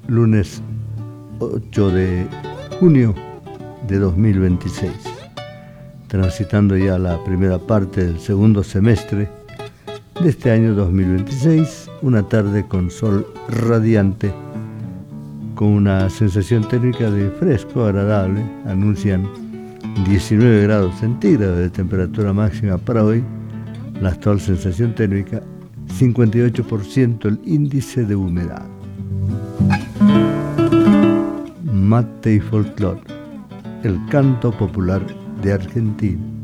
lunes 8 de junio de 2026, transitando ya la primera parte del segundo semestre de este año 2026, una tarde con sol radiante, con una sensación térmica de fresco agradable. Anuncian 19 grados centígrados de temperatura máxima para hoy, la actual sensación térmica 58% el índice de humedad. Mate y folclore, el canto popular de Argentina.